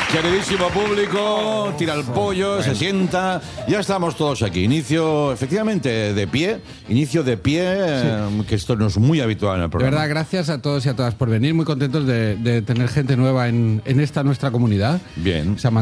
Queridísimo público, tira el pollo, se sienta. Ya estamos todos aquí. Inicio, efectivamente, de pie. Que esto no es muy habitual en el De programa. verdad, gracias a todos y a todas por venir. Muy contentos de tener gente nueva en esta nuestra comunidad. Bien. Se ha